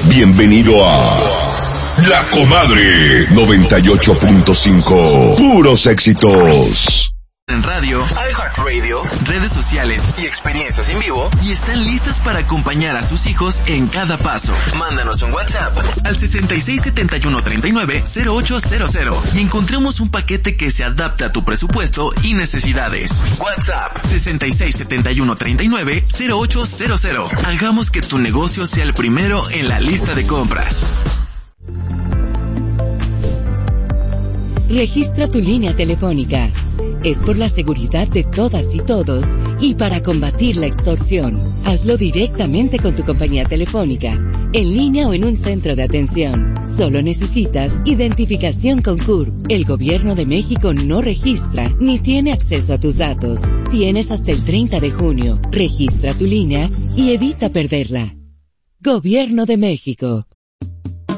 Bienvenido a La Comadre 98.5. Puros éxitos. En radio, iHeartRadio, redes sociales y experiencias en vivo, y están listas para acompañar a sus hijos en cada paso. Mándanos un WhatsApp al 6671390800 y encontremos un paquete que se adapte a tu presupuesto y necesidades. WhatsApp 6671390800. Hagamos que tu negocio sea el primero en la lista de compras. Registra tu línea telefónica. Es por la seguridad de todas y todos y para combatir la extorsión. Hazlo directamente con tu compañía telefónica, en línea o en un centro de atención. Solo necesitas identificación con CURP. El Gobierno de México no registra ni tiene acceso a tus datos. Tienes hasta el 30 de junio. Registra tu línea y evita perderla. Gobierno de México.